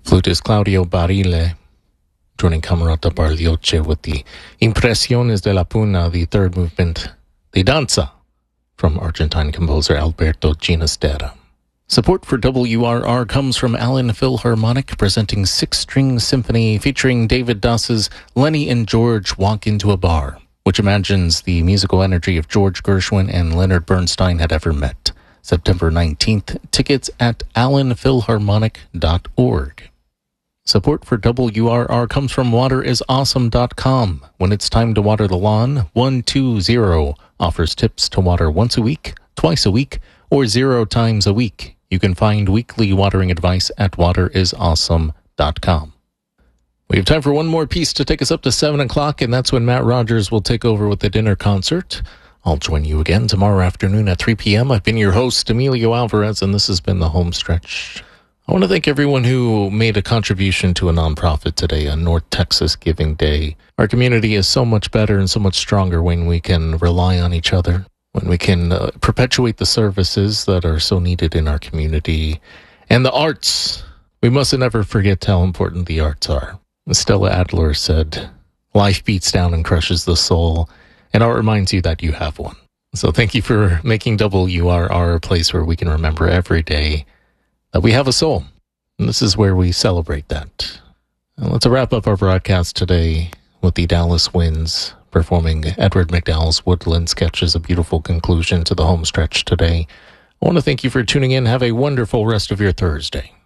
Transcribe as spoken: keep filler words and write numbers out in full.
Flutist Claudio Barile, joining Camerata Barlioce with the Impresiones de la Puna, the third movement, the Danza, from Argentine composer Alberto Ginastera. Support for W R R comes from Allen Philharmonic, presenting Six-String Symphony featuring David Doss's Lenny and George Walk Into a Bar, which imagines the musical energy if George Gershwin and Leonard Bernstein had ever met. September nineteenth, tickets at allen philharmonic dot org. Support for W R R comes from water is awesome dot com. When it's time to water the lawn, one two zero offers tips to water once a week, twice a week, or zero times a week. You can find weekly watering advice at water is awesome dot com. We have time for one more piece to take us up to seven o'clock, and that's when Matt Rogers will take over with the dinner concert. I'll join you again tomorrow afternoon at three p.m. I've been your host, Emilio Alvarez, and this has been The Home Stretch. I want to thank everyone who made a contribution to a nonprofit today on North Texas Giving Day. Our community is so much better and so much stronger when we can rely on each other, when we can uh, perpetuate the services that are so needed in our community. And the arts. We mustn't ever forget how important the arts are. Stella Adler said, "Life beats down and crushes the soul, and art reminds you that you have one." So thank you for making W R R a place where we can remember every day that we have a soul. And this is where we celebrate that. And let's wrap up our broadcast today with the Dallas Winds performing Edward McDowell's Woodland Sketches, a beautiful conclusion to the home stretch today. I want to thank you for tuning in. Have a wonderful rest of your Thursday.